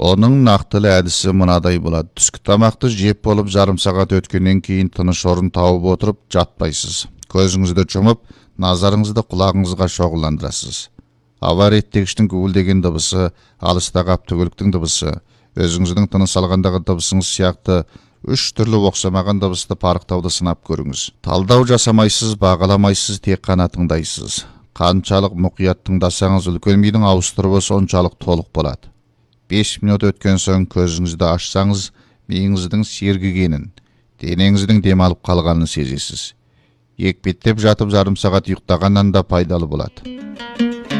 Оның нақтылы әдісі мынадай болады. Түскі тамақты жеп болып жарым сағат өткеннен кейін тыныш орын тауып отырып жатпайсыз. Көзіңізді жұмып, назарыңызды құлағыңызға шоғылдырасыз. Ауа реттегіштің гуілдеген дыбысы, алыстағы автокөліктің дыбысы, өзіңіздің тыныс алғандағы дыбысыңыз сияқты үш түрлі оқшамаған дыбысты парықтауды сынап көріңіз. Талдау жасамайсыз, бағаламайсыз, тек қана тыңдайсыз. Қаншалық мұқият тыңдасаңыз, үлкен мидың ауыстырыбы соншалық толық болады. 5 минут өткен соң көзіңізді ашсаңыз, миыңыздың сергігенін, денеңіздің демалып қалғанын сезесіз. Екпеттеп жатып жарым сағат ұйықтағаннан да пайдалы болады.